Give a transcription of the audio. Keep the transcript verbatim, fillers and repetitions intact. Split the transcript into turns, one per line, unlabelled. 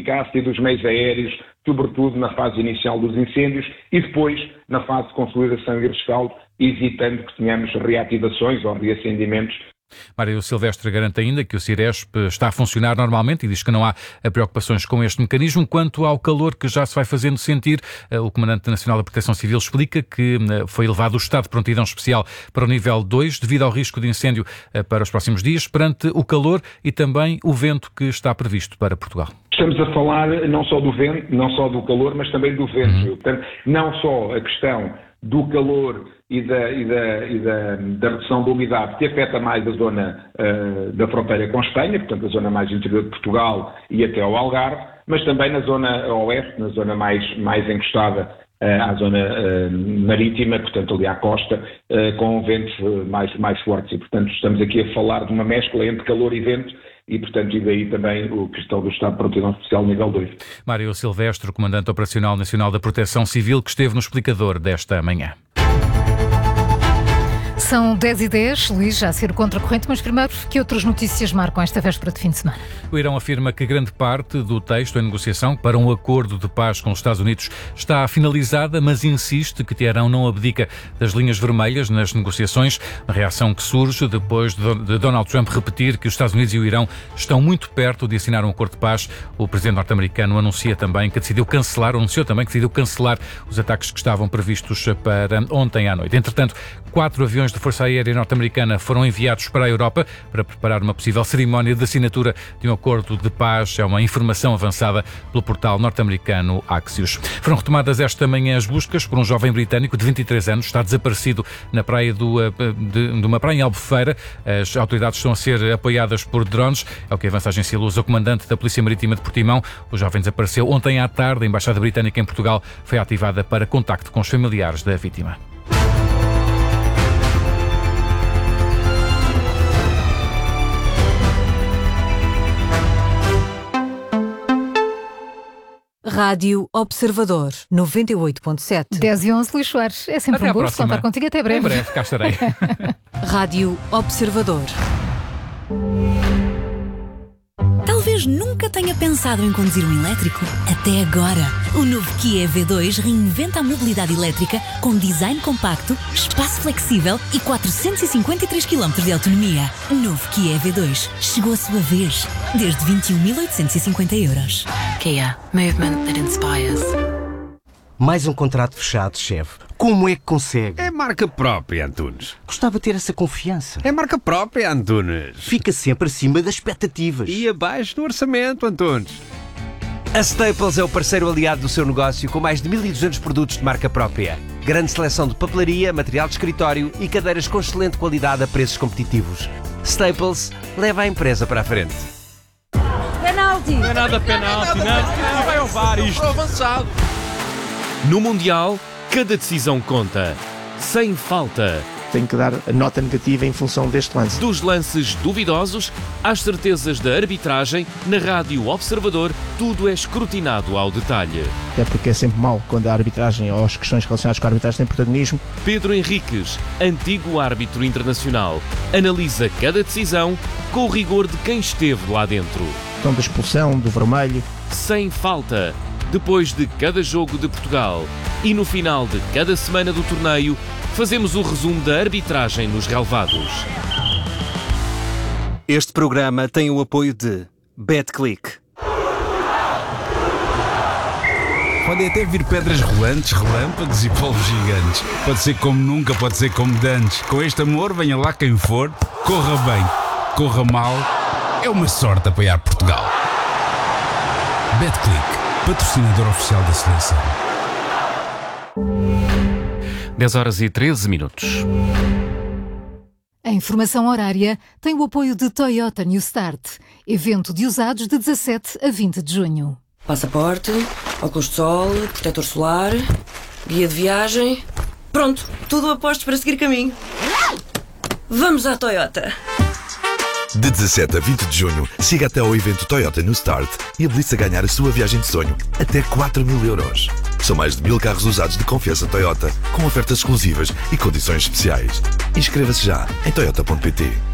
eficácia dos meios aéreos, sobretudo na fase inicial dos incêndios e depois na fase de consolidação e rescaldo, evitando que tenhamos reativações ou reacendimentos.
Mário Silvestre garante ainda que o Ciresp está a funcionar normalmente e diz que não há preocupações com este mecanismo. Quanto ao calor que já se vai fazendo sentir, o Comandante Nacional da Proteção Civil explica que foi elevado o estado de prontidão especial para o nível dois devido ao risco de incêndio para os próximos dias, perante o calor e também o vento que está previsto para Portugal.
Estamos a falar não só do vento, não só do calor, mas também do vento. Uhum. Portanto, não só a questão do calor e da, e da, e da, da redução da umidade, que afeta mais a zona uh, da fronteira com Espanha, portanto a zona mais interior de Portugal e até ao Algarve, mas também na zona oeste, na zona mais, mais encostada uh, à zona uh, marítima, portanto ali à costa, uh, com ventos uh, mais, mais fortes. E portanto estamos aqui a falar de uma mescla entre calor e vento, e, portanto, e daí também o questão do Estado de Prontidão Especial nível dois.
Mário Silvestre, Comandante Operacional Nacional da Proteção Civil, que esteve no explicador desta manhã.
São dez e dez, Luís, já a ser contracorrente, mas primeiro, que outras notícias marcam esta véspera de fim de semana?
O Irão afirma que grande parte do texto em negociação para um acordo de paz com os Estados Unidos está finalizada, mas insiste que Teherão não abdica das linhas vermelhas nas negociações, uma reação que surge depois de Donald Trump repetir que os Estados Unidos e o Irão estão muito perto de assinar um acordo de paz. O presidente norte-americano anuncia também que decidiu cancelar, anunciou também que decidiu cancelar os ataques que estavam previstos para ontem à noite. Entretanto, quatro aviões de Força Aérea Norte-Americana foram enviados para a Europa para preparar uma possível cerimónia de assinatura de um acordo de paz. É uma informação avançada pelo portal norte-americano Axios. Foram retomadas esta manhã as buscas por um jovem britânico de vinte e três anos, está desaparecido na praia do, de, de uma praia em Albufeira. As autoridades estão a ser apoiadas por drones, é o que avança a agência Luz. O comandante da Polícia Marítima de Portimão, o jovem desapareceu ontem à tarde. A Embaixada Britânica em Portugal foi ativada para contacto com os familiares da vítima.
Rádio Observador, noventa e oito ponto sete.
dez e onze, Luís Soares. É sempre
até
um gosto contar contigo. Até breve.
Em breve, cá estarei.
Rádio Observador. Talvez nunca tenha pensado em conduzir um elétrico. Até agora. O novo Kia E V dois reinventa a mobilidade elétrica com design compacto, espaço flexível e quatrocentos e cinquenta e três quilómetros de autonomia. Novo Kia E V dois. Chegou a sua vez. Desde vinte e um mil oitocentos e cinquenta euros. Kia. Movement that inspires.
Mais um contrato fechado, chefe. Como é que consegue?
É marca própria, Antunes.
Gostava de ter essa confiança.
É marca própria, Antunes.
Fica sempre acima das expectativas.
E abaixo do orçamento, Antunes. A Staples é o parceiro aliado do seu negócio com mais de mil e duzentos produtos de marca própria. Grande seleção de papelaria, material de escritório e cadeiras com excelente qualidade a preços competitivos. Staples leva a empresa para a frente.
Penalti!
Não é nada penalti, não. Não vai ao V A R isto.
Avançado.
No Mundial, cada decisão conta. Sem falta.
Tenho que dar a nota negativa em função deste lance.
Dos lances duvidosos às certezas da arbitragem, na Rádio Observador, tudo é escrutinado ao detalhe.
Até porque é sempre mau quando a arbitragem ou as questões relacionadas com a arbitragem têm protagonismo.
Pedro Henriques, antigo árbitro internacional, analisa cada decisão com o rigor de quem esteve lá dentro.
A questão da expulsão, do vermelho.
Sem falta. Depois de cada jogo de Portugal e no final de cada semana do torneio, fazemos o resumo da arbitragem nos relevados.
Este programa tem o apoio de BetClick.
Podem até vir pedras rolantes, relâmpagos e polvos gigantes. Pode ser como nunca, pode ser como dantes. Com este amor, venha lá quem for, corra bem, corra mal. É uma sorte apoiar Portugal. BetClick, patrocinador oficial da seleção.
dez horas e treze minutos.
A informação horária tem o apoio de Toyota New Start, evento de usados de dezassete a vinte de junho.
Passaporte, óculos de sol, protetor solar, guia de viagem. Pronto, tudo a postos para seguir caminho. Vamos à Toyota!
De dezassete a vinte de junho, siga até ao evento Toyota New Start e habilite-se a ganhar a sua viagem de sonho, até quatro mil euros. São mais de mil carros usados de confiança Toyota, com ofertas exclusivas e condições especiais. Inscreva-se já em toyota ponto pt.